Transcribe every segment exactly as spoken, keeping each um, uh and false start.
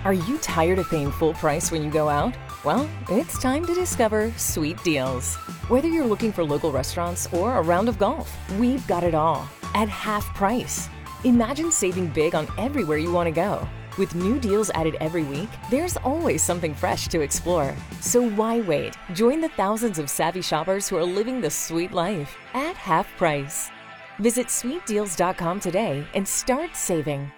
Are you tired of paying full price when you go out? Well, it's time to discover Sweet Deals. Whether you're looking for local restaurants or a round of golf, we've got it all at half price. Imagine saving big on everywhere you want to go. With new deals added every week, there's always something fresh to explore. So why wait? Join the thousands of savvy shoppers who are living the sweet life at half price. Visit sweet deals dot com today and start saving.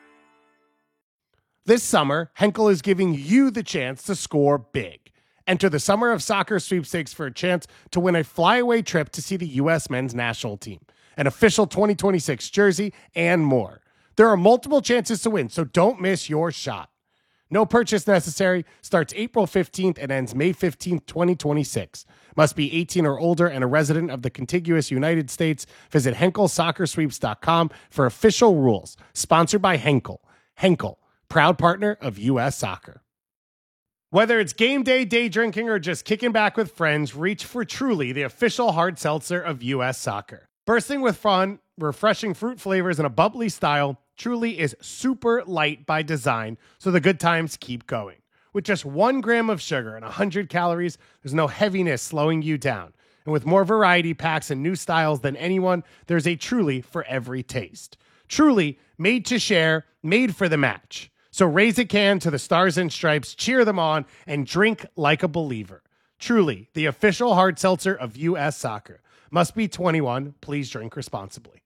This summer, Henkel is giving you the chance to score big. Enter the Summer of Soccer sweepstakes for a chance to win a flyaway trip to see the U S men's national team, an official twenty twenty-six jersey, and more. There are multiple chances to win, so don't miss your shot. No purchase necessary. Starts April fifteenth and ends May fifteenth, twenty twenty-six. Must be eighteen or older and a resident of the contiguous United States. Visit henkel soccer sweeps dot com for official rules. Sponsored by Henkel. Henkel, proud partner of U S Soccer. Whether it's game day, day drinking, or just kicking back with friends, reach for Truly, the official hard seltzer of U S Soccer. Bursting with fun, refreshing fruit flavors, and a bubbly style, Truly is super light by design, so the good times keep going. With just one gram of sugar and one hundred calories, there's no heaviness slowing you down. And with more variety packs and new styles than anyone, there's a Truly for every taste. Truly, made to share, made for the match. So raise a can to the Stars and Stripes, cheer them on, and drink like a believer. Truly, the official hard seltzer of U S Soccer. Must be twenty-one. Please drink responsibly.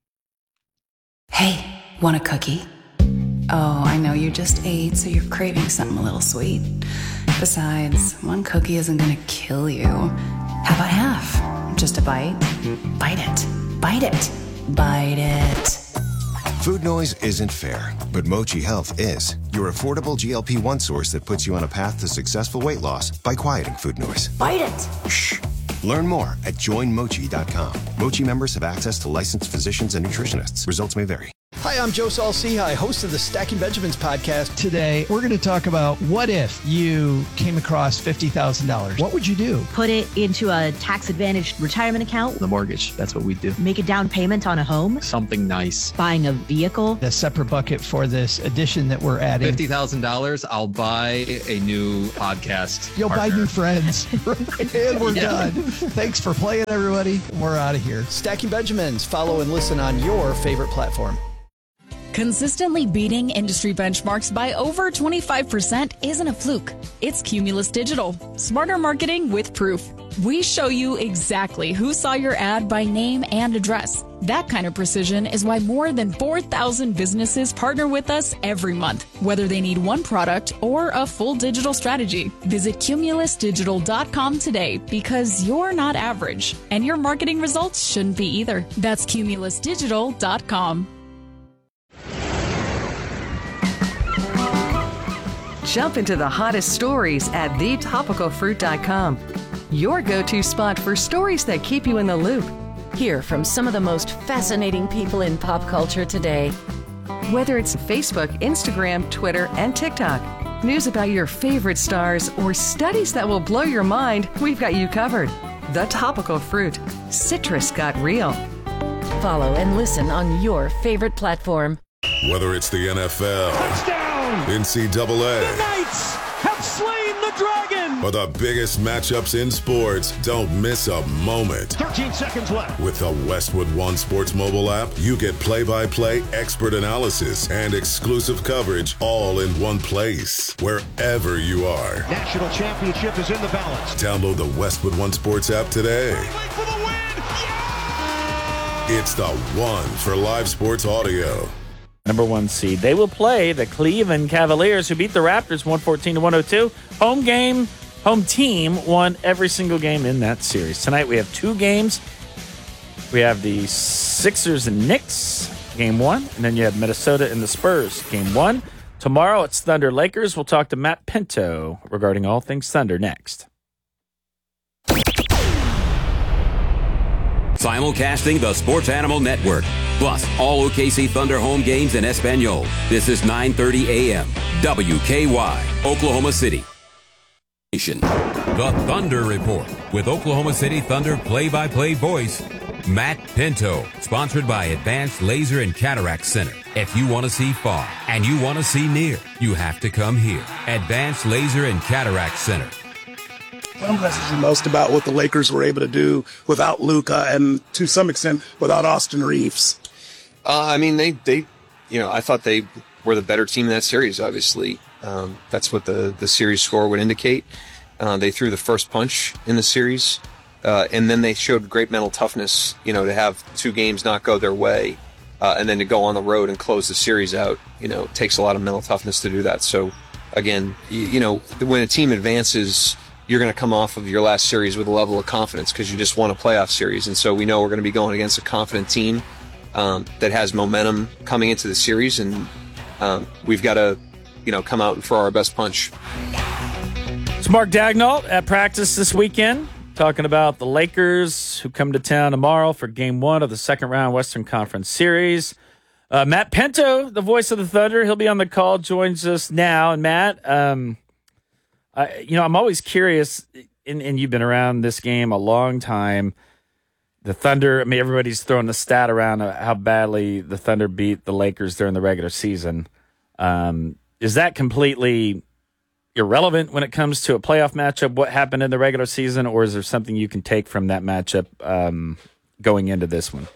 Hey, want a cookie? Oh, I know you just ate, so you're craving something a little sweet. Besides, one cookie isn't gonna kill you. How about half? Just a bite? Bite it. Bite it. Bite it. Food noise isn't fair, but Mochi Health is. Your affordable G L P one source that puts you on a path to successful weight loss by quieting food noise. Bite it. Shh. Learn more at join mochi dot com. Mochi members have access to licensed physicians and nutritionists. Results may vary. Hi, I'm Joe Saul-Sehy, host of the Stacking Benjamins podcast. Today, we're going to talk about what if you came across fifty thousand dollars? What would you do? Put it into a tax-advantaged retirement account. The mortgage, that's what we do. Make a down payment on a home. Something nice. Buying a vehicle. A separate bucket for this addition that we're adding. fifty thousand dollars, I'll buy a new podcast You'll partner. buy new friends. And we're yeah. done. Thanks for playing, everybody. We're out of here. Stacking Benjamins. Follow and listen on your favorite platform. Consistently beating industry benchmarks by over twenty-five percent isn't a fluke. It's Cumulus Digital. Smarter marketing with proof. We show you exactly who saw your ad by name and address. That kind of precision is why more than four thousand businesses partner with us every month, whether they need one product or a full digital strategy. Visit cumulus digital dot com today because you're not average, and your marketing results shouldn't be either. That's cumulus digital dot com. Jump into the hottest stories at the topical fruit dot com. Your go-to spot for stories that keep you in the loop. Hear from some of the most fascinating people in pop culture today. Whether it's Facebook, Instagram, Twitter, and TikTok, news about your favorite stars, or studies that will blow your mind, we've got you covered. The Topical Fruit. Citrus got real. Follow and listen on your favorite platform. Whether it's the N F L, touchdown, N C double A, the Knights have slain the dragon, or the biggest matchups in sports, don't miss a moment. thirteen seconds left. With the Westwood One Sports mobile app, you get play-by-play expert analysis and exclusive coverage all in one place, wherever you are. National championship is in the balance. Download the Westwood One Sports app today. For the win. Yeah! It's the one for live sports audio. Number one seed. They will play the Cleveland Cavaliers, who beat the Raptors one fourteen to one oh two. Home game, home team won every single game in that series. Tonight we have two games. We have the Sixers and Knicks, game one, and then you have Minnesota and the Spurs, game one. Tomorrow it's Thunder Lakers. We'll talk to Matt Pinto regarding all things Thunder next. Simulcasting the Sports Animal Network, plus all O K C Thunder home games in Espanol. This is nine thirty a.m. W K Y, Oklahoma City. The Thunder Report with Oklahoma City Thunder play-by-play voice, Matt Pinto, sponsored by Advanced Laser and Cataract Center. If you want to see far and you want to see near, you have to come here. Advanced Laser and Cataract Center. What impresses you most about what the Lakers were able to do without Luka and, to some extent, without Austin Reeves? Uh, I mean, they, they, you know, I thought they were the better team in that series, obviously. Um, that's what the, the series score would indicate. Uh, they threw the first punch in the series, uh, and then they showed great mental toughness, you know, to have two games not go their way, uh, and then to go on the road and close the series out. You know, it takes a lot of mental toughness to do that. So, again, you, you know, when a team advances, you're going to come off of your last series with a level of confidence because you just won a playoff series. And so we know we're going to be going against a confident team um, that has momentum coming into the series, and um, we've got to, you know, come out and throw our best punch. It's Mark Daignault at practice this weekend, talking about the Lakers who come to town tomorrow for game one of the second round Western Conference Series. Uh, Matt Pinto, the voice of the Thunder, he'll be on the call, joins us now. And Matt, um, I, you know, I'm always curious, and, and you've been around this game a long time. The Thunder, I mean, everybody's throwing the stat around how badly the Thunder beat the Lakers during the regular season. Um, is that completely irrelevant when it comes to a playoff matchup, what happened in the regular season, or is there something you can take from that matchup um, going into this one?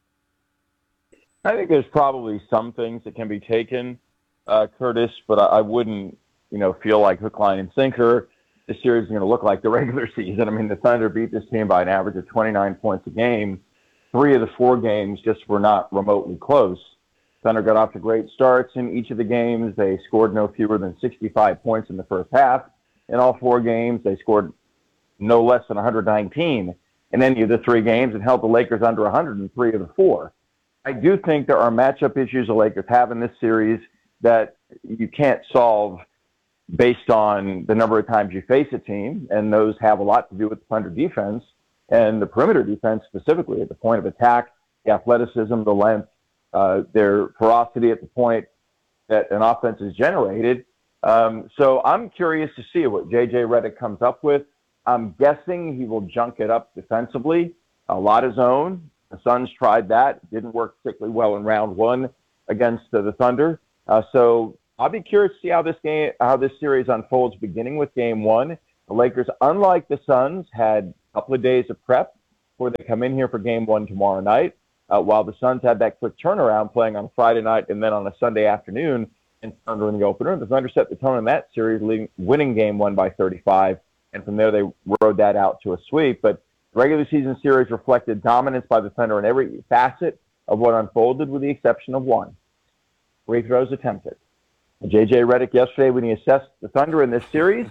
I think there's probably some things that can be taken, uh, Curtis, but I, I wouldn't, you know, feel like hook, line, and sinker the series is going to look like the regular season. I mean, the Thunder beat this team by an average of twenty-nine points a game. Three of the four games just were not remotely close. Thunder got off to great starts in each of the games. They scored no fewer than sixty-five points in the first half. In all four games, they scored no less than one hundred nineteen in any of the three games and held the Lakers under one hundred in three of the four. I do think there are matchup issues the Lakers have in this series that you can't solve based on the number of times you face a team, and those have a lot to do with the Thunder defense and the perimeter defense specifically at the point of attack, the athleticism, the length, Uh, their ferocity at the point that an offense is generated. Um, so I'm curious to see what J J Redick comes up with. I'm guessing he will junk it up defensively, a lot of zone. The Suns tried that. It didn't work particularly well in round one against uh, the Thunder. Uh, so I'll be curious to see how this game, how this series unfolds, beginning with game one. The Lakers, unlike the Suns, had a couple of days of prep before they come in here for game one tomorrow night. Uh, while the Suns had that quick turnaround playing on Friday night and then on a Sunday afternoon and Thunder in the opener, the Thunder set the tone in that series, leading, winning game one by thirty-five, and from there they rode that out to a sweep. But the regular season series reflected dominance by the Thunder in every facet of what unfolded, with the exception of one. Free throws attempted. J J Redick yesterday, when he assessed the Thunder in this series,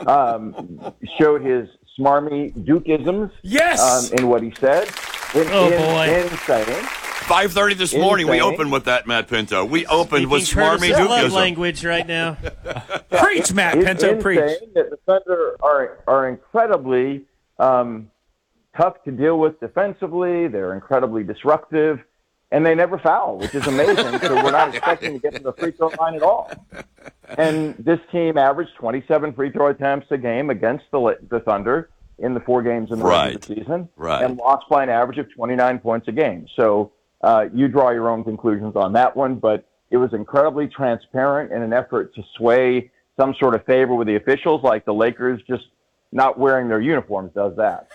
um, showed his smarmy Duke-isms yes! um, in what he said. In, oh, in, boy. Insane. five thirty this morning, Insane. we opened with that, Matt Pinto. We opened Speaking with smarmy Curtis' love Dukeism. language right now. Preach, Matt It's Pinto, insane preach. that the Thunder are, are incredibly um, tough to deal with defensively. They're incredibly disruptive, and they never foul, which is amazing. So we're not expecting to get to the free throw line at all. And this team averaged twenty-seven free throw attempts a game against the, the Thunder in the four games in the Right. regular season, Right. and lost by an average of twenty-nine points a game. So uh, you draw your own conclusions on that one, but it was incredibly transparent in an effort to sway some sort of favor with the officials, like the Lakers just not wearing their uniforms does that.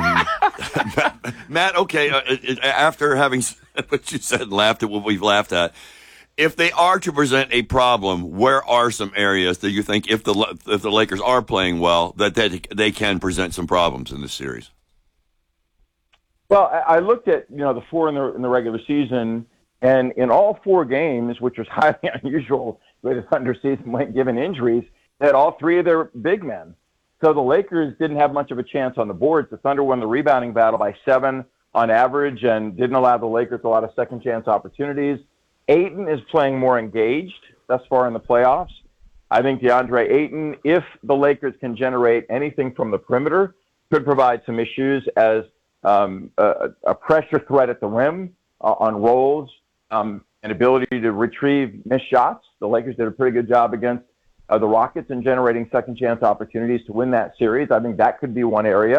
Matt, okay, uh, after having said what you said and laughed at what we've laughed at, if they are to present a problem, where are some areas that you think, if the if the Lakers are playing well, that they, they can present some problems in this series? Well, I I looked at, you know, the four in the in the regular season, and in all four games, which was highly unusual the way the Thunder season went given injuries, they had all three of their big men. So the Lakers didn't have much of a chance on the boards. The Thunder won the rebounding battle by seven on average and didn't allow the Lakers a lot of second chance opportunities. Ayton is playing more engaged thus far in the playoffs. I think DeAndre Ayton, if the Lakers can generate anything from the perimeter, could provide some issues as um, a, a pressure threat at the rim uh, on rolls, um, an ability to retrieve missed shots. The Lakers did a pretty good job against uh, the Rockets in generating second chance opportunities to win that series. I think that could be one area.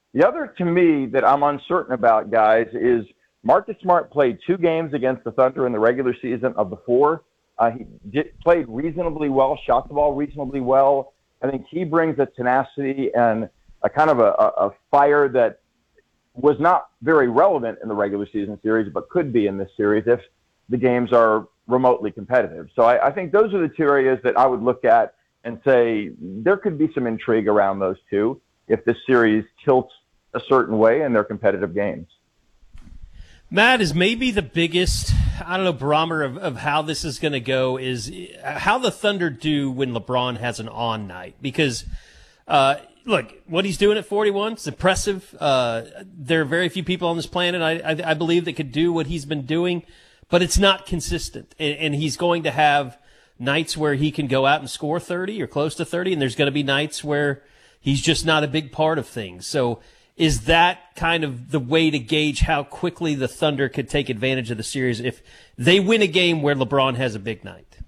The other, to me, that I'm uncertain about, guys, is Marcus Smart played two games against the Thunder in the regular season of the four. Uh, he did, played reasonably well, shot the ball reasonably well. I think he brings a tenacity and a kind of a, a, a fire that was not very relevant in the regular season series, but could be in this series if the games are remotely competitive. So I, I think those are the two areas that I would look at and say there could be some intrigue around those two if this series tilts a certain way in their competitive games. Matt, is maybe the biggest, I don't know, barometer of, of how this is going to go is how the Thunder do when LeBron has an on night. Because, uh, look, what he's doing at forty-one is impressive. Uh, there are very few people on this planet, I, I, I believe, that could do what he's been doing, but it's not consistent. And, and he's going to have nights where he can go out and score thirty or close to thirty, and there's going to be nights where he's just not a big part of things. So is that kind of the way to gauge how quickly the Thunder could take advantage of the series if they win a game where LeBron has a big night?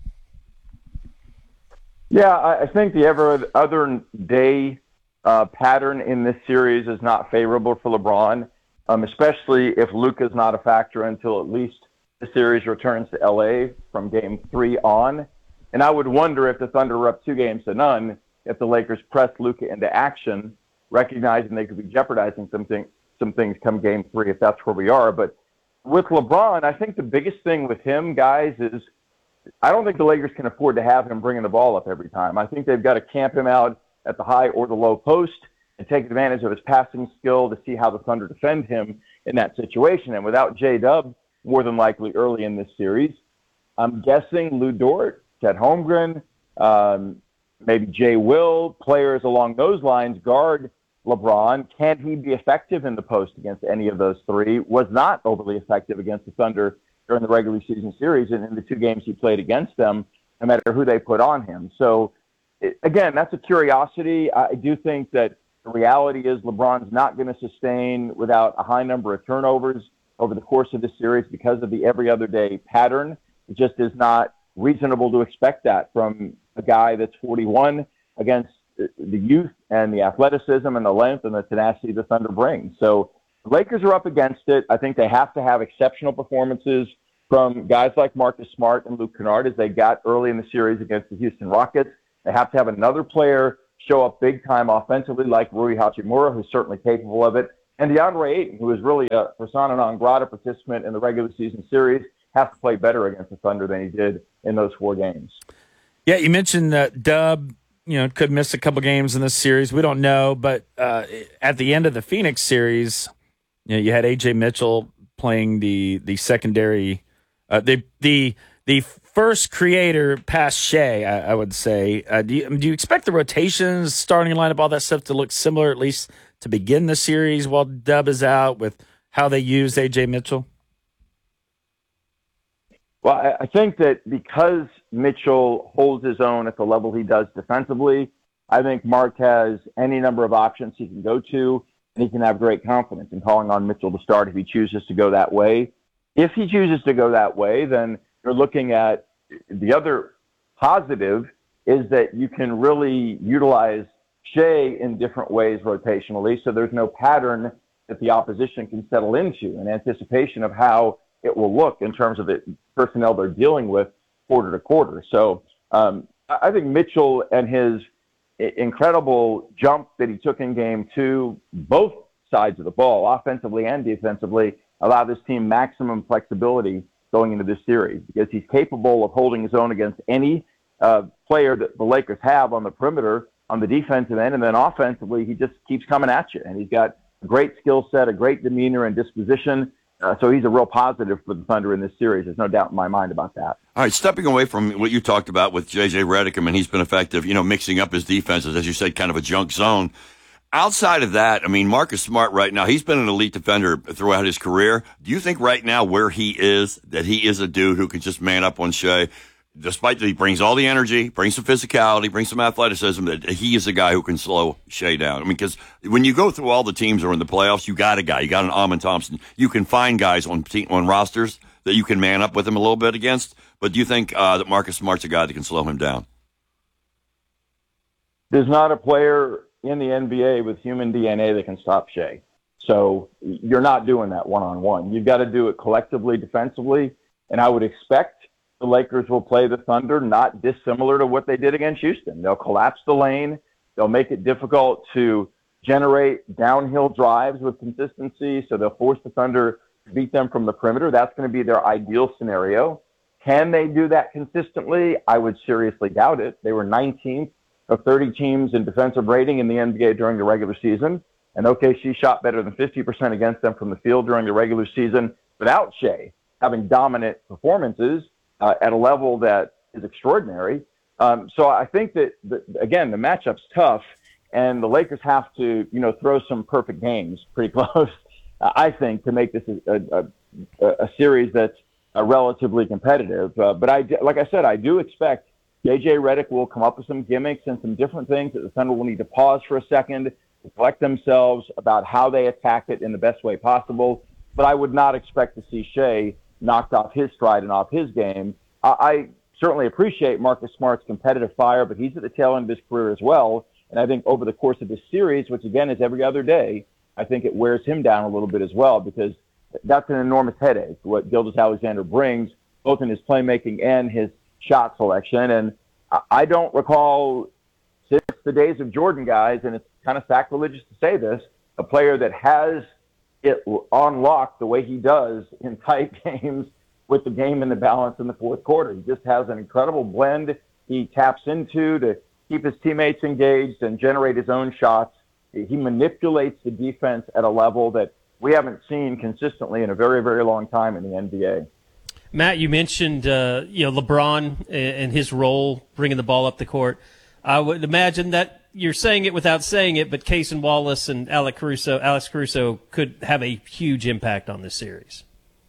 Yeah, I think the every other day uh, pattern in this series is not favorable for LeBron, um, especially if Luka's not a factor until at least the series returns to L A from game three on. And I would wonder if the Thunder were up two games to none, if the Lakers pressed Luka into action, recognizing they could be jeopardizing some, thing, some things come game three if that's where we are. But with LeBron, I think the biggest thing with him, guys, is I don't think the Lakers can afford to have him bringing the ball up every time. I think they've got to camp him out at the high or the low post and take advantage of his passing skill to see how the Thunder defend him in that situation. And without J-Dub, more than likely early in this series, I'm guessing Lou Dort, Chet Holmgren, um, maybe Jay Will, players along those lines guard LeBron. Can he be effective in the post against any of those three? Was not overly effective against the Thunder during the regular season series and in the two games he played against them, no matter who they put on him. So, it, again, that's a curiosity. I do think that the reality is LeBron's not going to sustain without a high number of turnovers over the course of this series because of the every other day pattern. It just is not reasonable to expect that from a guy that's forty-one against the youth and the athleticism and the length and the tenacity the Thunder brings. So the Lakers are up against it. I think they have to have exceptional performances from guys like Marcus Smart and Luke Kennard as they got early in the series against the Houston Rockets. They have to have another player show up big time offensively like Rui Hachimura, who's certainly capable of it. And DeAndre Ayton, who is really a persona non grata participant in the regular season series, has to play better against the Thunder than he did in those four games. Yeah, you mentioned uh, Dub, you know, could miss a couple games in this series. We don't know, but uh, at the end of the Phoenix series, you know, you had A J Mitchell playing the the secondary, uh, the the the first creator past Shea, I, I would say. Uh, do you do you expect the rotations, starting lineup, all that stuff to look similar at least to begin the series while Dub is out with how they use A J Mitchell? Well, I think that because Mitchell holds his own at the level he does defensively, I think Mark has any number of options he can go to, and he can have great confidence in calling on Mitchell to start if he chooses to go that way. If he chooses to go that way, then you're looking at the other positive is that you can really utilize Shea in different ways rotationally, so there's no pattern that the opposition can settle into in anticipation of how it will look in terms of the personnel they're dealing with quarter to quarter. So um, I think Mitchell and his incredible jump that he took in game two, both sides of the ball, offensively and defensively, allow this team maximum flexibility going into this series because he's capable of holding his own against any uh, player that the Lakers have on the perimeter on the defensive end. And then offensively, he just keeps coming at you. And he's got a great skill set, a great demeanor and disposition. Uh, so he's a real positive for the Thunder in this series. There's no doubt in my mind about that. All right, stepping away from what you talked about with J J Redick, I mean, he's been effective, you know, mixing up his defenses, as you said, kind of a junk zone. Outside of that, I mean, Marcus Smart right now, he's been an elite defender throughout his career. Do you think right now where he is, that he is a dude who can just man up on Shea, despite that he brings all the energy, brings some physicality, brings some athleticism, that he is a guy who can slow Shea down? I mean, because when you go through all the teams that are in the playoffs, you got a guy. You got an Amen Thompson. You can find guys on team, on rosters that you can man up with him a little bit against. But do you think uh, that Marcus Smart's a guy that can slow him down? There's not a player in the N B A with human D N A that can stop Shea. So you're not doing that one-on-one. You've got to do it collectively, defensively, and I would expect the Lakers will play the Thunder not dissimilar to what they did against Houston. They'll collapse the lane. They'll make it difficult to generate downhill drives with consistency, so they'll force the Thunder to beat them from the perimeter. That's going to be their ideal scenario. Can they do that consistently? I would seriously doubt it. They were nineteenth of thirty teams in defensive rating in the N B A during the regular season, and O K C shot better than fifty percent against them from the field during the regular season without Shea having dominant performances uh, at a level that is extraordinary. Um, so I think that, the, again, the matchup's tough, and the Lakers have to, you know, throw some perfect games pretty close, uh, I think, to make this a, a, a series that's uh, relatively competitive. Uh, but I, like I said, I do expect J J Redick will come up with some gimmicks and some different things that the Thunder will need to pause for a second, reflect themselves about how they attack it in the best way possible. But I would not expect to see Shea knocked off his stride and off his game. I, I certainly appreciate Marcus Smart's competitive fire, but he's at the tail end of his career as well. And I think over the course of this series, which again is every other day, I think it wears him down a little bit as well, because that's an enormous headache, what Gilgeous-Alexander brings, both in his playmaking and his shot selection. And I don't recall, since the days of Jordan, guys, and it's kind of sacrilegious to say this, a player that has it on lock the way he does in tight games with the game in the balance in the fourth quarter. He just has an incredible blend he taps into to keep his teammates engaged and generate his own shots. He manipulates the defense at a level that we haven't seen consistently in a very, very long time in the N B A. Matt, you mentioned uh, you know LeBron and his role bringing the ball up the court. I would imagine that you're saying it without saying it, but Cason Wallace and Alex Caruso, Alex Caruso could have a huge impact on this series.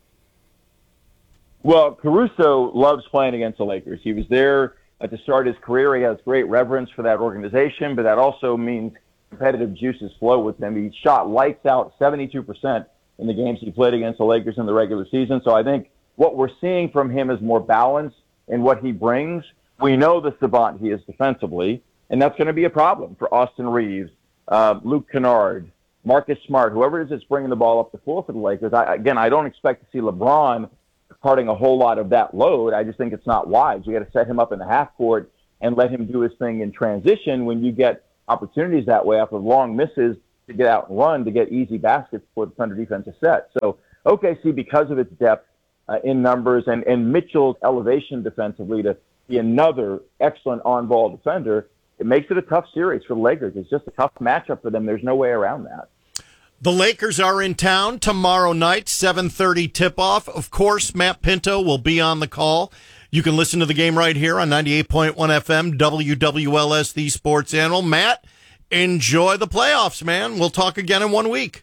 Well, Caruso loves playing against the Lakers. He was there uh, to start his career. He has great reverence for that organization, but that also means competitive juices flow with him. He shot lights out seventy-two percent in the games he played against the Lakers in the regular season. So I think what we're seeing from him is more balance in what he brings. We know the savant he is defensively, and that's going to be a problem for Austin Reeves, uh, Luke Kennard, Marcus Smart, whoever it is that's bringing the ball up the floor for the Lakers. I, again, I don't expect to see LeBron carting a whole lot of that load. I just think it's not wise. You got to set him up in the half court and let him do his thing in transition when you get opportunities that way after long misses to get out and run to get easy baskets for the Thunder defense to set. So O K C, because of its depth uh, in numbers and, and Mitchell's elevation defensively to be another excellent on-ball defender, it makes it a tough series for the Lakers. It's just a tough matchup for them. There's no way around that. The Lakers are in town tomorrow night, seven thirty tip-off. Of course, Matt Pinto will be on the call. You can listen to the game right here on ninety-eight point one F M, W W L S, the Sports Animal. Matt, enjoy the playoffs, man. We'll talk again in one week.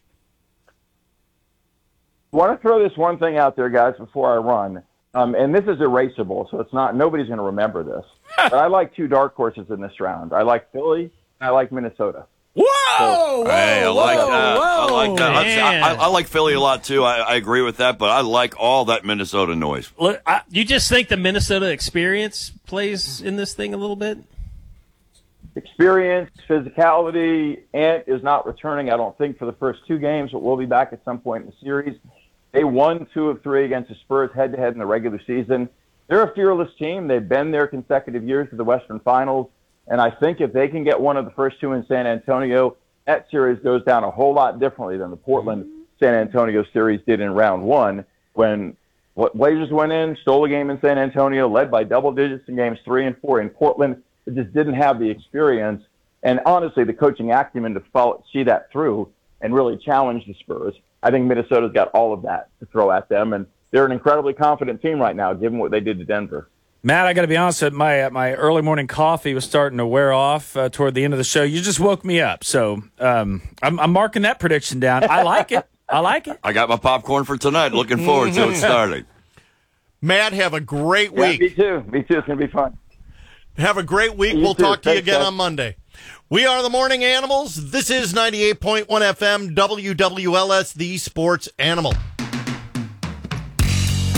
I want to throw this one thing out there, guys, before I run. Um, and this is erasable, so it's not nobody's going to remember this. But I like two dark horses in this round. I like Philly, and I like Minnesota. Whoa! So, hey, I like whoa, that. whoa, I like that. man. I, I, I like Philly a lot too. I, I agree with that, but I like all that Minnesota noise. Look, I, you just think the Minnesota experience plays in this thing a little bit? Experience, physicality. Ant is not returning, I don't think, for the first two games, but we'll be back at some point in the series. They won two of three against the Spurs head-to-head in the regular season. They're a fearless team. They've been there consecutive years to the Western Finals. And I think if they can get one of the first two in San Antonio, that series goes down a whole lot differently than the Portland-San Antonio series did in round one, when what Blazers went in, stole a game in San Antonio, led by double digits in games three and four. In Portland, it just didn't have the experience and, honestly, the coaching acumen to follow, see that through and really challenge the Spurs. I think Minnesota's got all of that to throw at them, and they're an incredibly confident team right now, given what they did to Denver. Matt, I got to be honest, my uh, my early morning coffee was starting to wear off uh, toward the end of the show. You just woke me up, so um, I'm, I'm marking that prediction down. I like it. I like it. I got my popcorn for tonight. Looking forward to it starting. Matt, have a great week. Yeah, me too. Me too. It's going to be fun. Have a great week. You we'll too. talk to you Thanks, again guys. on Monday. We are the Morning Animals. This is ninety-eight point one F M, W W L S, the Sports Animal.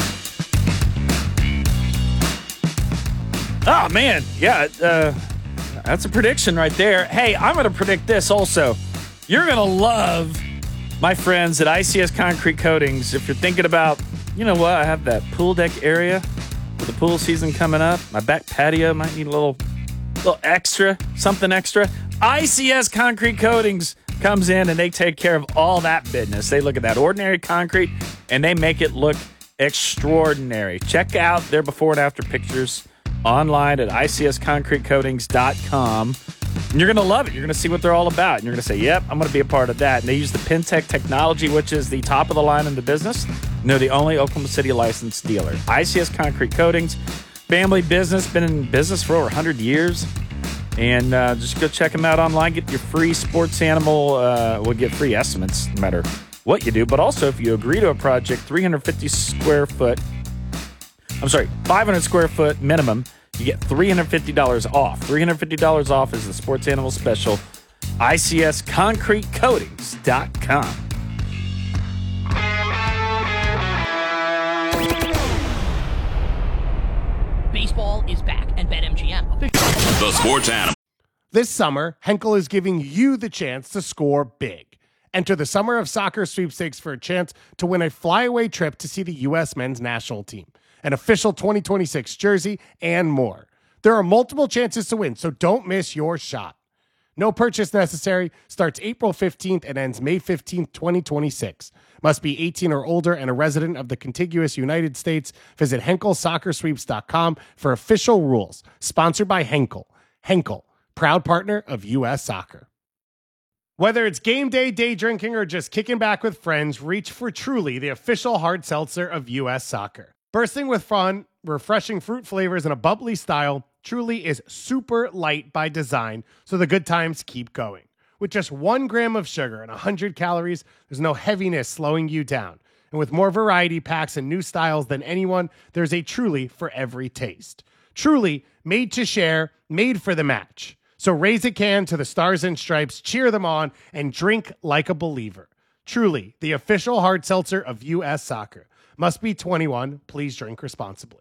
Oh, man. Yeah. Uh, That's a prediction right there. Hey, I'm going to predict this also. You're going to love my friends at I C S Concrete Coatings. If you're thinking about, you know what, I have that pool deck area with the pool season coming up. My back patio might need a little, little extra, something extra. I C S Concrete Coatings comes in and they take care of all that business. They look at that ordinary concrete and they make it look extraordinary. Check out their before and after pictures online at I C S concrete coatings dot com. And you're going to love it. You're going to see what they're all about. And you're going to say, yep, I'm going to be a part of that. And they use the Pentec technology, which is the top of the line in the business. And they're the only Oklahoma City licensed dealer. I C S Concrete Coatings, family business, been in business for over one hundred years. And uh, just go check them out online. Get your free sports animal. Uh, we'll get free estimates no matter what you do. But also, if you agree to a project, three hundred fifty square foot, I'm sorry, five hundred square foot minimum, you get three hundred fifty dollars off. three hundred fifty dollars off is the sports animal special. I C S concrete coatings dot com. Baseball is back, and BetMGM. The Sports Animal. This summer, Henkel is giving you the chance to score big. Enter the Summer of Soccer sweepstakes for a chance to win a flyaway trip to see the U S men's national team, an official twenty twenty-six jersey, and more. There are multiple chances to win, so don't miss your shot. No purchase necessary. Starts April fifteenth and ends May fifteenth, twenty twenty-six. Must be eighteen or older and a resident of the contiguous United States. Visit Henkel Soccer Sweeps dot com for official rules. Sponsored by Henkel. Henkel, proud partner of U S Soccer. Whether it's game day, day drinking, or just kicking back with friends, reach for Truly, the official hard seltzer of U S Soccer. Bursting with fun, refreshing fruit flavors, and a bubbly style, Truly is super light by design, so the good times keep going. With just one gram of sugar and one hundred calories, there's no heaviness slowing you down. And with more variety packs and new styles than anyone, there's a Truly for every taste. Truly, made to share, made for the match. So raise a can to the Stars and Stripes, cheer them on, and drink like a believer. Truly, the official hard seltzer of U S Soccer. Must be twenty-one. Please drink responsibly.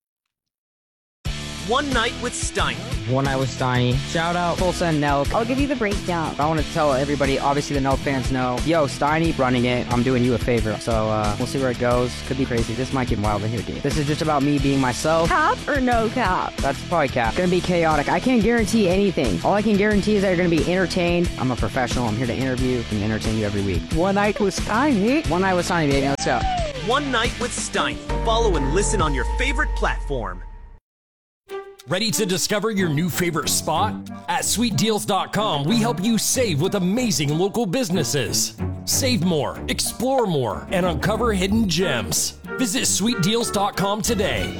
One Night with Steiny. One Night with Steiny. Shout out Tulsa and Nelk. I'll give you the breakdown. I want to tell everybody, obviously the Nelk fans know, yo, Steiny running it. I'm doing you a favor. So uh, we'll see where it goes. Could be crazy. This might get wild in here, dude. This is just about me being myself. Cap or no cap? That's probably cap. Gonna be chaotic. I can't guarantee anything. All I can guarantee is that you're gonna be entertained. I'm a professional. I'm here to interview and entertain you every week. One Night with Steiny. One Night with Steiny, baby. Let's go. One Night with Steiny. Follow and listen on your favorite platform. Ready to discover your new favorite spot? At sweet deals dot com, we help you save with amazing local businesses. Save more, explore more, and uncover hidden gems. Visit sweet deals dot com today.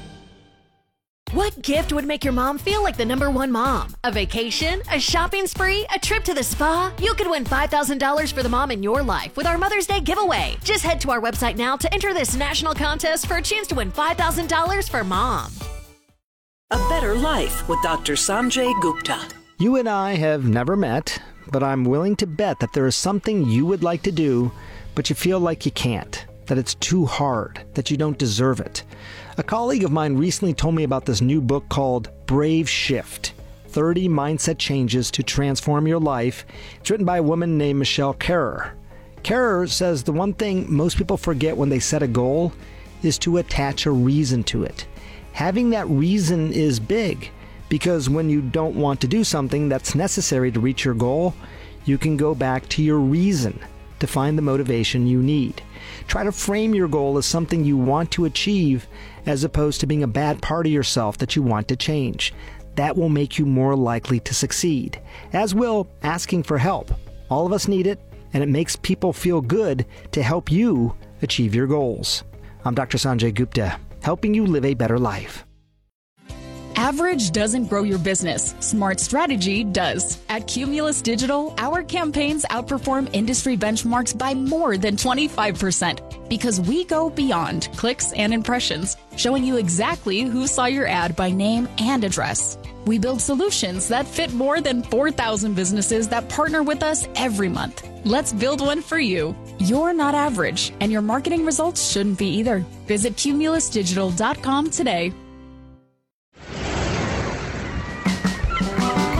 What gift would make your mom feel like the number one mom? A vacation? A shopping spree? A trip to the spa? You could win five thousand dollars for the mom in your life with our Mother's Day giveaway. Just head to our website now to enter this national contest for a chance to win five thousand dollars for mom. A Better Life with Doctor Sanjay Gupta. You and I have never met, but I'm willing to bet that there is something you would like to do, but you feel like you can't, that it's too hard, that you don't deserve it. A colleague of mine recently told me about this new book called Brave Shift, thirty Mindset Changes to Transform Your Life. It's written by a woman named Michelle Kerrer. Kerrer says the one thing most people forget when they set a goal is to attach a reason to it. Having that reason is big, because when you don't want to do something that's necessary to reach your goal, you can go back to your reason to find the motivation you need. Try to frame your goal as something you want to achieve, as opposed to being a bad part of yourself that you want to change. That will make you more likely to succeed, as will asking for help. All of us need it, and it makes people feel good to help you achieve your goals. I'm Doctor Sanjay Gupta, helping you live a better life. Average doesn't grow your business. Smart strategy does. At Cumulus Digital, our campaigns outperform industry benchmarks by more than twenty-five percent because we go beyond clicks and impressions, showing you exactly who saw your ad by name and address. We build solutions that fit more than four thousand businesses that partner with us every month. Let's build one for you. You're not average, and your marketing results shouldn't be either. Visit cumulus digital dot com today.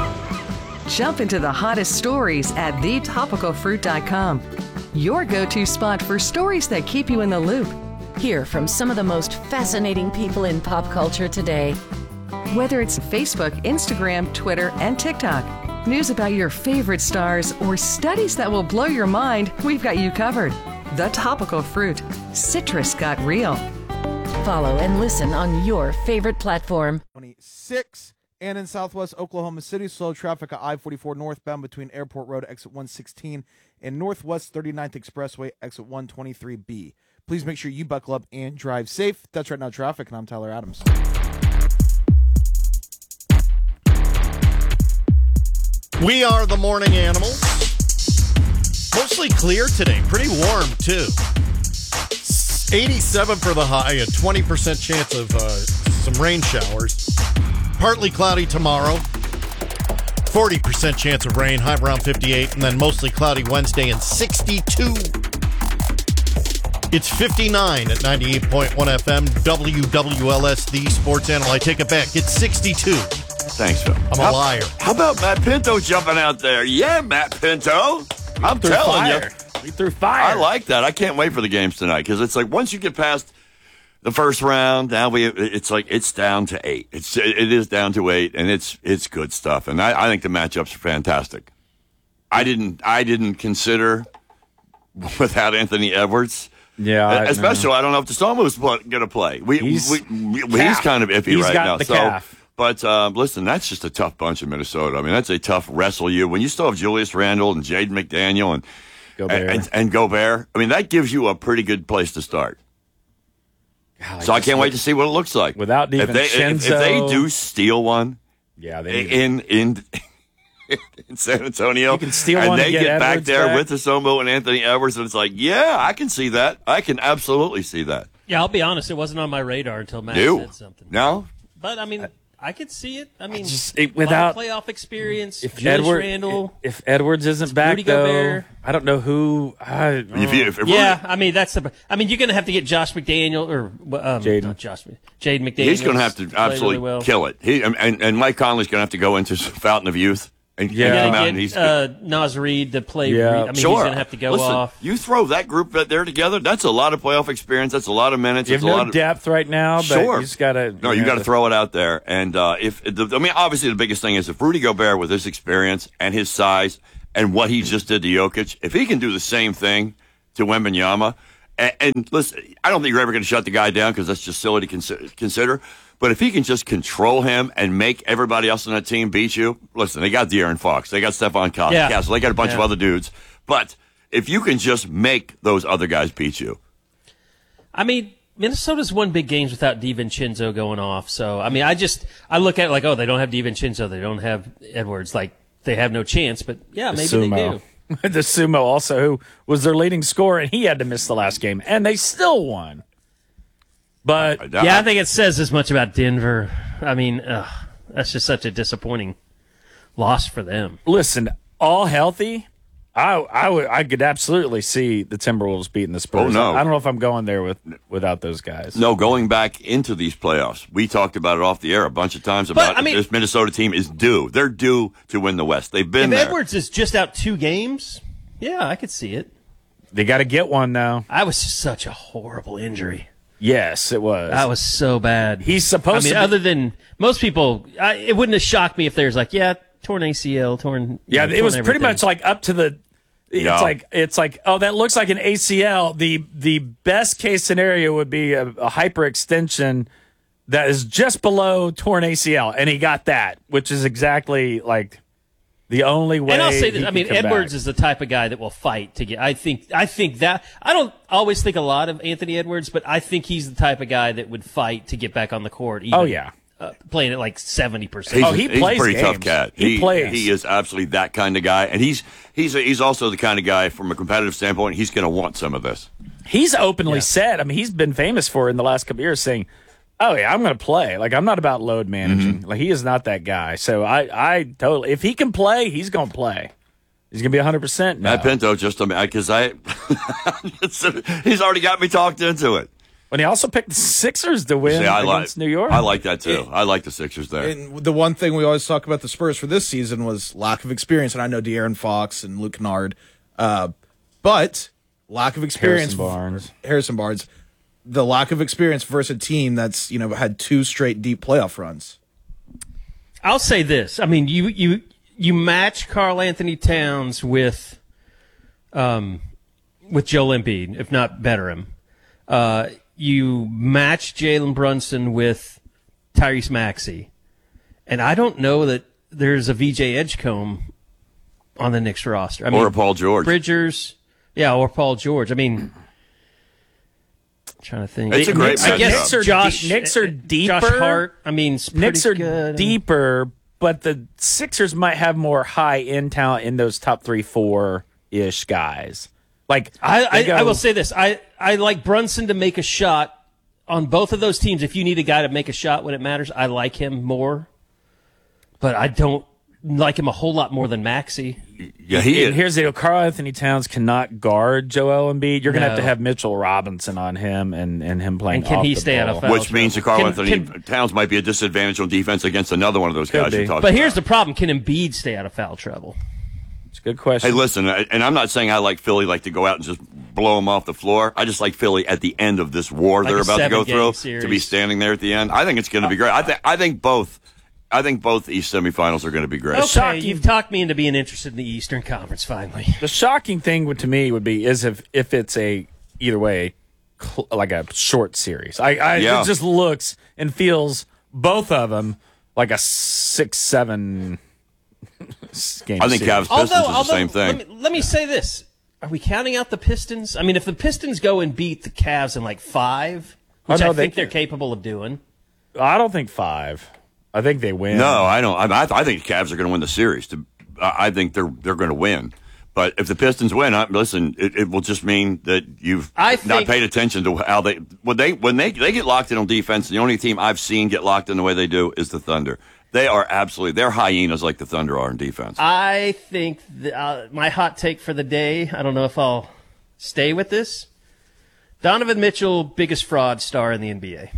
Jump into the hottest stories at the topical fruit dot com. Your go-to spot for stories that keep you in the loop. Hear from some of the most fascinating people in pop culture today. Whether it's Facebook, Instagram, Twitter, and TikTok, news about your favorite stars, or studies that will blow your mind, we've got you covered. The Topical Fruit. Citrus got real. Follow and listen on your favorite platform. twenty-six and in southwest Oklahoma City, slow traffic at I forty-four northbound between Airport Road, exit one sixteen, and Northwest thirty-ninth Expressway, exit one twenty-three B. Please make sure you buckle up and drive safe. That's Right Now Traffic, and I'm Tyler Adams. We are the morning animals. Mostly clear today. Pretty warm, too. eighty-seven for the high, a twenty percent chance of uh, some rain showers. Partly cloudy tomorrow. forty percent chance of rain, high around fifty-eight, and then mostly cloudy Wednesday and sixty-two. It's fifty-nine at ninety-eight point one F M, W W L S, the Sports Animal. I take it back. It's sixty-two. Thanks, Phil. I'm a how, liar. How about Matt Pinto jumping out there? Yeah, Matt Pinto. I'm threw telling fire. you. We threw fire. I like that. I can't wait for the games tonight because it's like once you get past the first round, now we it's like it's down to eight. It's it is down to eight, and it's it's good stuff. And I, I think the matchups are fantastic. I didn't I didn't consider without Anthony Edwards. Yeah, I especially know. I don't know if the Storm was going to play. We, He's, we, we he's kind of iffy He's right got now. The so, calf. but uh, listen, that's just a tough bunch in Minnesota. I mean, that's a tough wrestle you when you still have Julius Randle and Jaden McDaniel and Gobert. and, and Gobert. I mean, that gives you a pretty good place to start. God, so I can't wait to see what it looks like without if they, if, if they do steal one. Yeah, they in in. in San Antonio, you can steal and one they and get get back Edwards there back. with Asomo and Anthony Edwards, and it's like, yeah, I can see that. I can absolutely see that. Yeah, I'll be honest. It wasn't on my radar until Matt No. said something. No, But, I mean, I could see it. I mean, just- it- a lot without- of playoff experience, If Julius Edward, Randle. if Edwards isn't back Rudy though, Gobert. I don't know who. I, If you- if- if Yeah, I mean, that's the. I mean, you're going to have to get Josh McDaniel or um, Jaden. not Josh, Jaden McDaniel. he's going to have to play absolutely really well. kill it. He and, and, and Mike Conley's going to have to go into some fountain of youth and, You and come out got and to he's get uh, Nas Reed to play. Yeah. Reed. I mean, sure. he's going to have to go Listen, off. You throw that group right there together. That's a lot of playoff experience. That's a lot of minutes. You have It's a no lot of, depth right now, but Sure. you just got to. No, you got to throw it out there. And uh, if the, I mean, obviously, the biggest thing is if Rudy Gobert, with his experience and his size and what he just did to Jokic, if he can do the same thing to Wembanyama, and, and listen, I don't think you're ever going to shut the guy down because that's just silly to consider, consider. But if he can just control him and make everybody else on that team beat you, listen, they got De'Aaron Fox, they got Stephon Castle, Yeah. Castle, they got a bunch Yeah. of other dudes. But if you can just make those other guys beat you, I mean, Minnesota's won big games without DiVincenzo going off. So, I mean, I just I look at it like, oh, they don't have DiVincenzo, they don't have Edwards, like they have no chance. But yeah, maybe they do. the Sumo also, who was their leading scorer, and he had to miss the last game, and they still won. But Yeah, I think it says as much about Denver. I mean, ugh, that's just such a disappointing loss for them. Listen, all healthy, I I would I could absolutely see the Timberwolves beating the Spurs. Oh, no. I don't know if I'm going there with without those guys. no, going back into these playoffs, we talked about it off the air a bunch of times about I mean- this Minnesota team is due. They're due to win the West. They've been If there. Edwards is just out two games, yeah, I could see it. They got to get one now. I was such a horrible injury. Yes, it was. That was so bad. He's supposed I mean, to be- other than most people, I, it wouldn't have shocked me if there's like, yeah, torn A C L, torn. Yeah, you know, it was torn pretty everything. much like up to the. It's Yeah. like it's like oh, that looks like an A C L. The the best case scenario would be a, a hyperextension that is just below torn A C L, and he got that, which is exactly like the only way. And I'll say this: he I could mean, come Edwards back. is the type of guy that will fight to get. I think. I think that I don't always think a lot of Anthony Edwards, but I think he's the type of guy that would fight to get back on the court. Even, Oh, yeah. uh, playing at like seventy percent. He's, Oh, he he's plays a pretty games. tough cat. He plays. He is absolutely that kind of guy, and he's he's a, he's also the kind of guy from a competitive standpoint. He's going to want some of this. He's openly Yeah. said. I mean, he's been famous for in the last couple years saying, "Oh yeah, I'm going to play. Like I'm not about load managing. Mm-hmm. Like he is not that guy." So I, I totally. If he can play, he's going to play. He's going to be one hundred percent now. Matt Pinto just because I he's already got me talked into it. When he also picked the Sixers to win See, I against like, New York. I like that too. I like the Sixers there. And the one thing we always talk about the Spurs for this season was lack of experience, and I know De'Aaron Fox and Luke Kennard, uh, but lack of experience. Harrison Barnes. Harrison Barnes. The lack of experience versus a team that's you know had two straight deep playoff runs. I'll say this. I mean, you you you match Karl Anthony Towns with, um, with Joel Embiid, if not better him. Uh, you match Jalen Brunson with Tyrese Maxey, and I don't know that there's a V J Edgecombe on the Knicks roster. I mean, or a Paul George. Bridgers, yeah, or Paul George. I mean, I'm trying to think. It's a great I guess matchup. Josh, Knicks are deeper. Josh Hart. I mean, it's pretty Knicks are good. deeper, but the Sixers might have more high-end talent in those top three, four-ish guys. Like I, I, go, I will say this: I, I like Brunson to make a shot on both of those teams. If you need a guy to make a shot when it matters, I like him more. But I don't like him a whole lot more than Maxey. Yeah, he and is. here's the deal: Karl Anthony Towns cannot guard Joel Embiid. You're going to have to No. have Mitchell Robinson on him, and, and him playing. And can off he the stay out ball. of foul Which means that Karl Can- Anthony can- Towns might be a disadvantage on defense against another one of those Could guys you be. talked But about. here's the problem: can Embiid stay out of foul trouble? It's a good question. Hey, listen, and I'm not saying I like Philly like to go out and just blow them off the floor. I just like Philly at the end of this war Like they're a about to go seven-game through series. to be standing there at the end. I think it's going to be great. I think I think both. I think both East semifinals are going to be great. Okay, shocking- you've talked me into being interested in the Eastern Conference finally. The shocking thing would, to me would be is if if it's a either way cl- like a short series. I, I Yeah. it just looks and feels both of them like a six seven game. I think series. Cavs Pistons Although, is although the same thing. Let me, let me say this: are we counting out the Pistons? I mean, if the Pistons go and beat the Cavs in like five, which Oh, no, I they think they're can. capable of doing. I don't think five. I think they win. No, I don't. I, I think the Cavs are going to win the series. To, I I think they're they're going to win. But if the Pistons win, I, listen, it, it will just mean that you've I not think- paid attention to how they when they when they they get locked in on defense. The only team I've seen get locked in the way they do is the Thunder. They are absolutely they're hyenas like the Thunder are in defense. I think the, uh, my hot take for the day. I don't know if I'll stay with this. Donovan Mitchell, biggest fraud star in the N B A.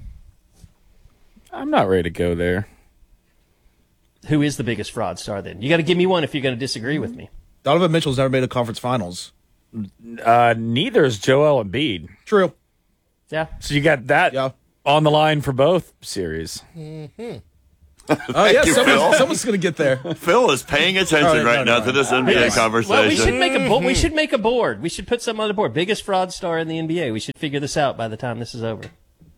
I'm not ready to go there. Who is the biggest fraud star then? You got to give me one if you're going to disagree with me. Donovan Mitchell's never made a conference finals. Uh, neither is Joel Embiid. True. Yeah. So you got that Yeah. on the line for both series. Oh yeah, you, Phil. someone's, someone's going to get there. Phil is paying attention Oh, no, right no, now no. to this N B A Yes. conversation. Well, we should make a bo- we should make a board. We should put something on the board. Biggest fraud star in the N B A. We should figure this out by the time this is over.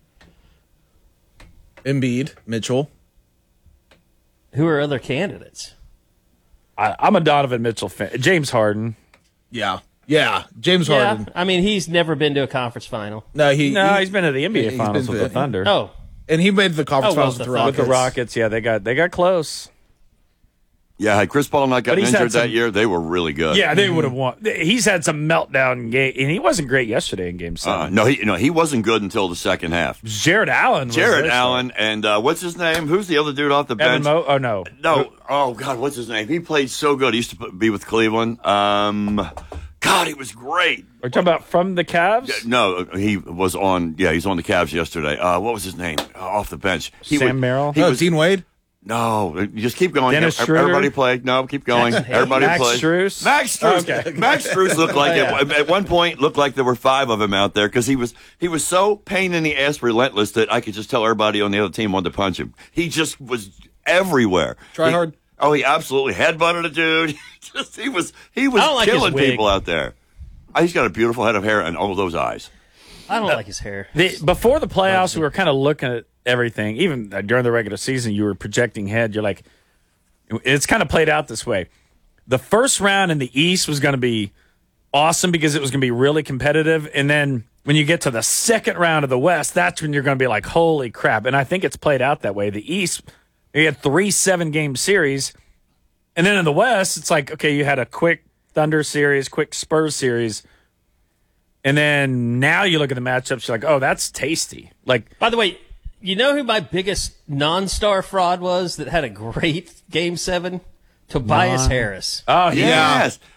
Embiid, Mitchell. Who are other candidates? I, I'm a Donovan Mitchell fan. James Harden. Yeah, yeah. James Yeah, Harden. I mean he's never been to a conference final. No, he. No, he- he's been to the N B A he's Finals been with to- the Thunder. Oh, and he made the conference Oh, well, finals with the the Rockets. With the Rockets, yeah, they got they got close. Yeah, had Chris Paul not But gotten he's had injured that some- year, they were really good. Yeah, they would have won. He's had some meltdown game, and he wasn't great yesterday in Game Uh, Seven. no, he no he wasn't good until the second half. Jared Allen. Was Jared this Allen and uh, what's his name? Who's the other dude off the one. Evan bench? Mo- oh no, No, oh God, what's his name? He played so good. He used to p- be with Cleveland. Um, God, he was great. Are you talking about from the Cavs? Yeah, no, he was on. Yeah, he's on the Cavs yesterday. Uh, what was his name? Uh, off the bench. He Sam was- Merrill? He No, was, Dean Wade. no, you just keep going. Dennis Ev- Schroeder? Everybody play. No, keep going. Everybody Max play. Strus? Max Strus. Okay. Max Strus looked like at, at one point looked like there were five of him out there because he was he was so pain in the ass relentless that I could just tell everybody on the other team wanted to punch him. He just was everywhere. Try He- hard. Oh, he absolutely headbutted a dude. just he was he was I don't like his killing wig. people out there. Oh, he's got a beautiful head of hair and all those eyes. I don't like his hair. The, before the playoffs, we were kind of looking at everything. Even uh, during the regular season, you were projecting ahead. You're like, it's kind of played out this way. The first round in the East was going to be awesome because it was going to be really competitive. And then when you get to the second round of the West, that's when you're going to be like, holy crap. And I think it's played out that way. The East, you had three seven-game series. And then in the West, it's like, okay, you had a quick Thunder series, quick Spurs series. And then now you look at the matchups, you're like, oh, that's tasty. Like, By the way, you know who my biggest non-star fraud was that had a great Game Seven? Tobias Non- Harris. oh, Yes.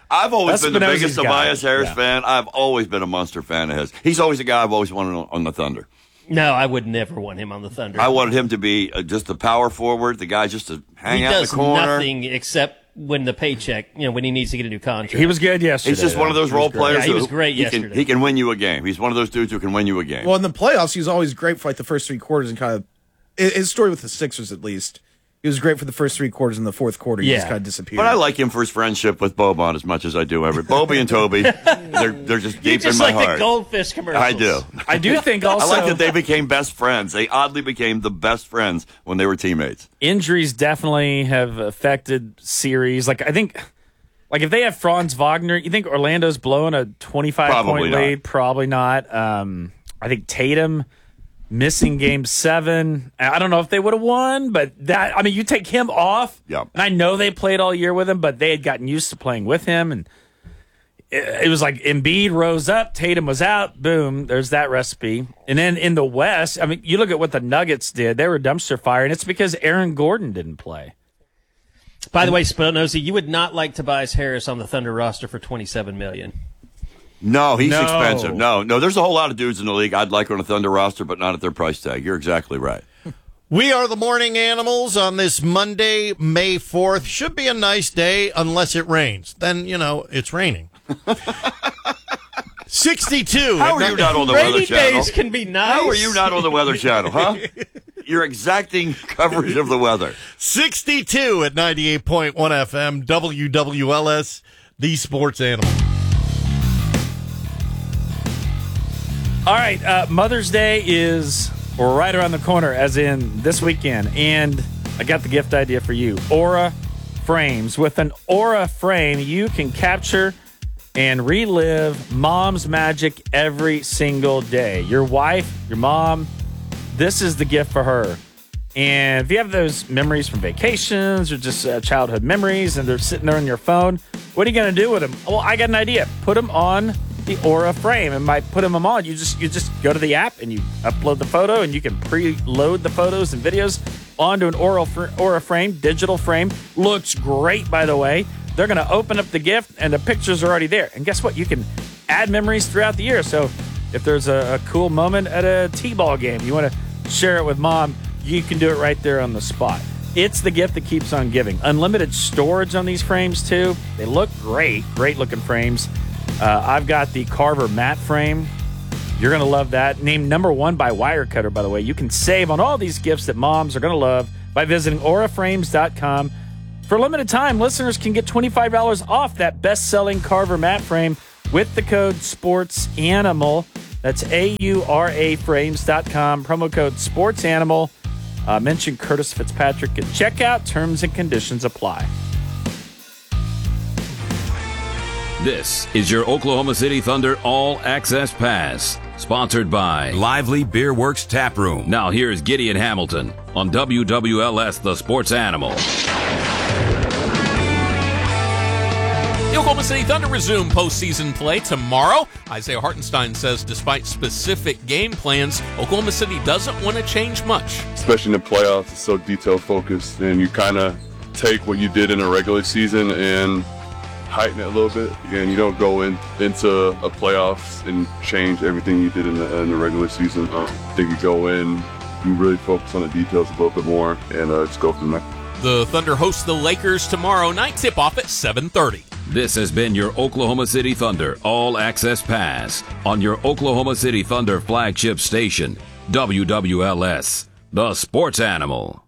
I've always That's been the Spinozzi's biggest guy. Tobias Harris Yeah. fan. I've always been a Munster fan of his. He's always a guy I've always wanted on, on the Thunder. No, I would never want him on the Thunder. I wanted him to be uh, just the power forward, the guy just to hang he out in does the corner. nothing except when the paycheck, you know, when he needs to get a new contract. He was good yesterday. He's just one of those role players. Yeah, he who- was great he yesterday. Can, he can win you a game. He's one of those dudes who can win you a game. Well, in the playoffs, he was always great for like the first three quarters and kind of his story with the Sixers, at least. He was great for the first three quarters. In the fourth quarter, he Yeah. just kind of disappeared. But I like him for his friendship with Boban as much as I do every Bobby and Toby. They're they're just You deep just in my like the heart. goldfish commercials. I do. I do think also- I like that they became best friends. They oddly became the best friends when they were teammates. Injuries definitely have affected series. Like I think, like if they have Franz Wagner, you think Orlando's blowing a twenty-five Probably point not. lead? Probably not. Um, I think Tatum missing game seven. I don't know if they would have won, but that I mean, you take him off. Yeah. And I know they played all year with him, but they had gotten used to playing with him, and it, it was like Embiid rose up, Tatum was out. Boom, there's that recipe. And then in the West, I mean, you look at what the Nuggets did; they were dumpster fire, and it's because Aaron Gordon didn't play. By the way, Spinozzi, you would not like Tobias Harris on the Thunder roster for twenty-seven million dollars. No, he's No. expensive. No, no, there's a whole lot of dudes in the league I'd like on a Thunder roster, but not at their price tag. You're exactly right. We are the Morning Animals on this Monday, May fourth. Should be a nice day unless it rains. Then, you know, it's raining. sixty-two. How are you not on the Rainy Weather Channel? days can be nice. How are you not on the Weather Channel, huh? You're exacting coverage of the weather. sixty-two at ninety-eight point one F M, W W L S, the Sports Animal. All right, uh, Mother's Day is right around the corner, as in this weekend, and I got the gift idea for you. Aura frames. With an Aura frame, you can capture and relive mom's magic every single day. Your wife, your mom, this is the gift for her. And if you have those memories from vacations or just uh, childhood memories and they're sitting there on your phone, what are you going to do with them? Well, I got an idea. Put them on the Aura frame. And by putting them on, you just you just go to the app and you upload the photo, and you can preload the photos and videos onto an Aura, fr- Aura frame, digital frame. Looks great, by the way. They're going to open up the gift, and the pictures are already there. And guess what? You can add memories throughout the year. So if there's a, a cool moment at a T-ball game, you want to share it with mom, you can do it right there on the spot. It's the gift that keeps on giving. Unlimited storage on these frames, too. They look great. Great-looking frames. Uh, I've got the Carver matte frame. You're going to love that. Named number one by Wirecutter, by the way. You can save on all these gifts that moms are going to love by visiting aura frames dot com. For a limited time, listeners can get twenty-five dollars off that best-selling Carver matte frame with the code SPORTSANIMAL. That's A U R A frames dot com. Promo code SPORTSANIMAL. Uh, mention Curtis Fitzpatrick at checkout. Terms and conditions apply. This is your Oklahoma City Thunder All Access Pass, sponsored by Lively Beer Works Tap Room. Now here's Gideon Hamilton on W W L S The Sports Animal. The Oklahoma City Thunder resume postseason play tomorrow. Isaiah Hartenstein says despite specific game plans, Oklahoma City doesn't want to change much. Especially in the playoffs, it's so detail focused, and you kind of take what you did in a regular season and heighten it a little bit, and you don't go in into a playoffs and change everything you did in the, in the regular season. Uh, I think you go in, you really focus on the details a little bit more, and uh, just go from there. The Thunder host the Lakers tomorrow night, tip-off at seven thirty. This has been your Oklahoma City Thunder All Access Pass on your Oklahoma City Thunder flagship station, W W L S, The Sports Animal.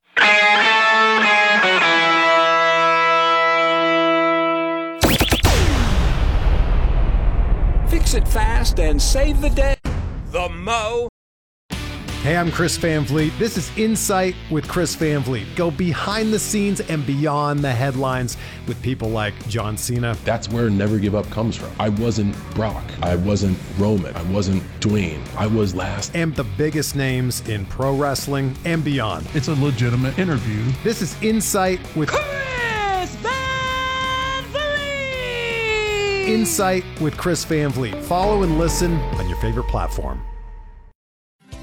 Fix it fast and save the day. The Mo. Hey, I'm Chris Van Vliet. This is Insight with Chris Van Vliet. Go behind the scenes and beyond the headlines with people like John Cena. That's where Never Give Up comes from. I wasn't Brock. I wasn't Roman. I wasn't Dwayne. I was last. And the biggest names in pro wrestling and beyond. It's a legitimate interview. This is Insight with Chris Van Vliet. Insight with Chris Van Vliet. Follow and listen on your favorite platform.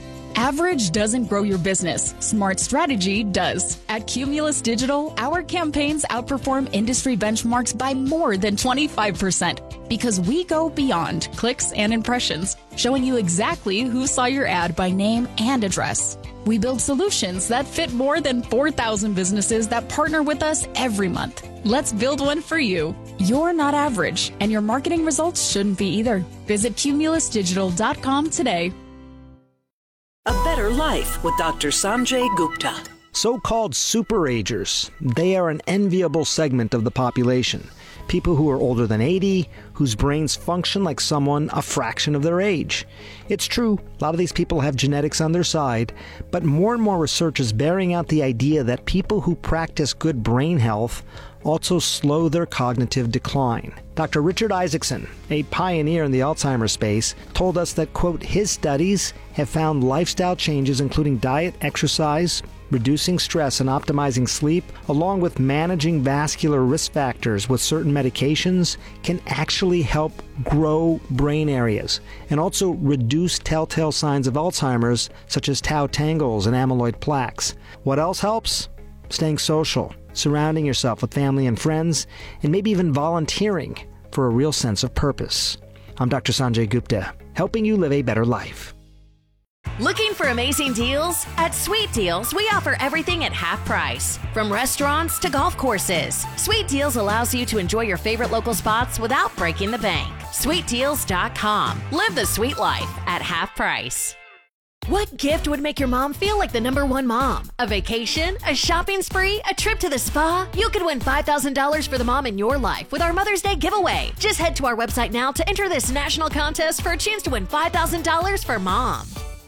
Average doesn't grow your business. Smart strategy does. At Cumulus Digital, our campaigns outperform industry benchmarks by more than twenty-five percent because we go beyond clicks and impressions, showing you exactly who saw your ad by name and address. We build solutions that fit more than four thousand businesses that partner with us every month. Let's build one for you. You're not average, and your marketing results shouldn't be either. Visit cumulus digital dot com today. A Better Life with Doctor Sanjay Gupta. So-called superagers, they are an enviable segment of the population. People who are older than eighty, whose brains function like someone a fraction of their age. It's true, a lot of these people have genetics on their side, but more and more research is bearing out the idea that people who practice good brain health also slow their cognitive decline. Doctor Richard Isaacson, a pioneer in the Alzheimer's space, told us that, quote, his studies have found lifestyle changes including diet, exercise, reducing stress and optimizing sleep, along with managing vascular risk factors with certain medications, can actually help grow brain areas and also reduce telltale signs of Alzheimer's, such as tau tangles and amyloid plaques. What else helps? Staying social, surrounding yourself with family and friends, and maybe even volunteering for a real sense of purpose. I'm Doctor Sanjay Gupta, helping you live a better life. Looking for amazing deals? At Sweet Deals, we offer everything at half price. From restaurants to golf courses, Sweet Deals allows you to enjoy your favorite local spots without breaking the bank. sweet deals dot com. Live the sweet life at half price. What gift would make your mom feel like the number one mom? A vacation? A shopping spree? A trip to the spa? You could win five thousand dollars for the mom in your life with our Mother's Day giveaway. Just head to our website now to enter this national contest for a chance to win five thousand dollars for mom.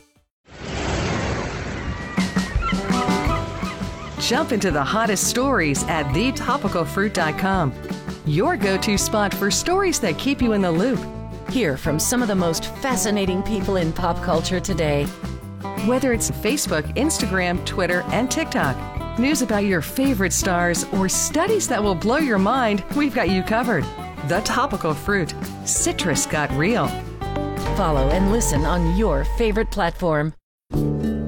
Jump into the hottest stories at the topical fruit dot com. Your go-to spot for stories that keep you in the loop. Hear from some of the most fascinating people in pop culture today. Whether it's Facebook, Instagram, Twitter, and TikTok, news about your favorite stars, or studies that will blow your mind, we've got you covered. The Topical Fruit. Citrus got real. Follow and listen on your favorite platform.